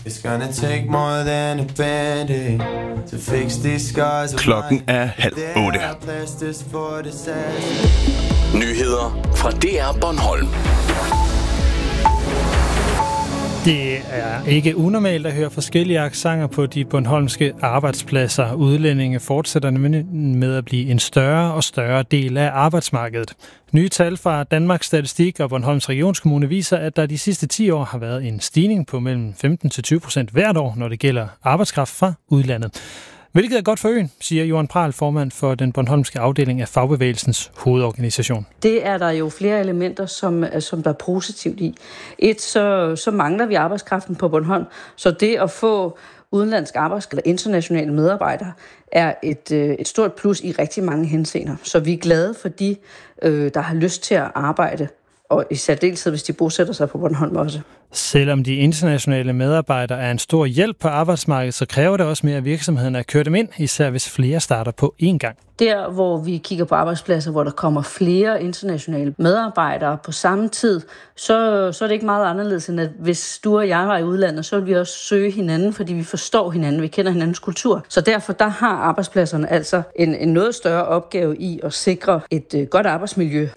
Klokken er 7:30. Nyheder fra DR Bornholm. Det er ikke unormalt at høre forskellige accenter på de bornholmske arbejdspladser. Udlændinge fortsætter med at blive en større og større del af arbejdsmarkedet. Nye tal fra Danmarks Statistik og Bornholms Regionskommune viser, at der de sidste 10 år har været en stigning på mellem 15-20% hvert år, når det gælder arbejdskraft fra udlandet. Hvilket er godt for øen, siger Johan Prahl, formand for den bornholmske afdeling af Fagbevægelsens hovedorganisation. Det er der jo flere elementer, som der er positivt i. Så mangler vi arbejdskraften på Bornholm, så det at få udenlandsk eller internationale medarbejdere er et stort plus i rigtig mange henseender. Så vi er glade for de, der har lyst til at arbejde, og i særdeleshed, hvis de bosætter sig på Bornholm også. Selvom de internationale medarbejdere er en stor hjælp på arbejdsmarkedet, så kræver det også mere, at virksomhederne kører dem ind, især hvis flere starter på én gang. Der, hvor vi kigger på arbejdspladser, hvor der kommer flere internationale medarbejdere på samme tid, så er det ikke meget anderledes, end at hvis du og jeg var i udlandet, så vil vi også søge hinanden, fordi vi forstår hinanden, vi kender hinandens kultur. Så derfor der har arbejdspladserne altså en noget større opgave i at sikre et godt arbejdsmiljø.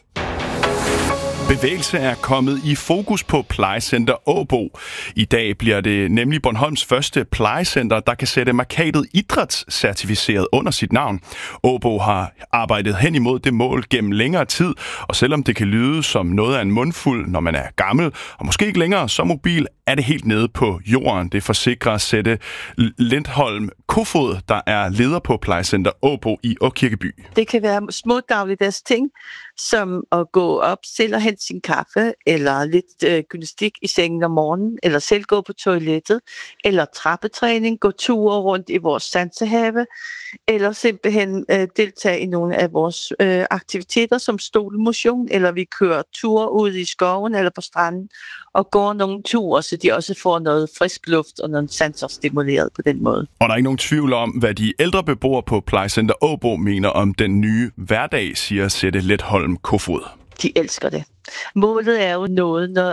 Bevægelse er kommet i fokus på plejecenter Åbo. I dag bliver det nemlig Bornholms første plejecenter, der kan sætte mærkatet idrætscertificeret under sit navn. Åbo har arbejdet hen imod det mål gennem længere tid, og selvom det kan lyde som noget af en mundfuld, når man er gammel, og måske ikke længere så mobil, er det helt nede på jorden. Det forsikrer Sette Lindholm Kofod, der er leder på plejecenter Åbo i Åkirkeby. Det kan være små dagligdags ting, som at gå op selv og hente sin kaffe, eller lidt gymnastik i sengen om morgenen, eller selv gå på toilettet, eller trappetræning, gå ture rundt i vores sansehave, eller simpelthen deltage i nogle af vores aktiviteter som stolmotion, eller vi kører ture ud i skoven eller på stranden og går nogle ture, så de også får noget frisk luft og nogle sanser stimuleret på den måde. Og der er ikke nogen tvivl om, hvad de ældre beboere på plejecenter Åbo mener om den nye hverdag, siger Sette Lindholm Kofod. De elsker det. Målet er jo noget, når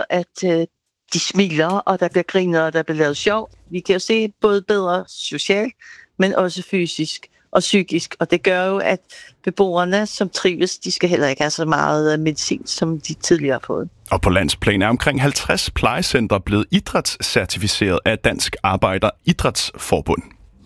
de smiler, og der bliver grinet, og der bliver lavet sjov. Vi kan jo se både bedre socialt, men også fysisk og psykisk. Og det gør jo, at beboerne, som trives, de skal heller ikke have så meget medicin, som de tidligere har fået. Og på landsplan er omkring 50 plejecentre blevet idrætscertificeret af Dansk Arbejder Idrætsforbund.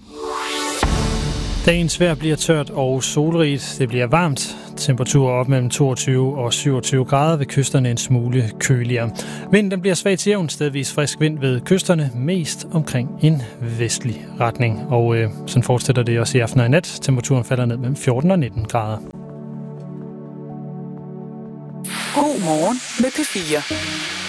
Dagens vejr bliver tørt og solrigt. Det bliver varmt. Temperaturer op mellem 22 og 27 grader, ved kysterne en smule køligere. Vinden bliver svag til jævn, stedvis frisk vind ved kysterne, mest omkring en vestlig retning. Og sådan fortsætter det også i aften og i nat. Temperaturen falder ned mellem 14 og 19 grader. God morgen med P4.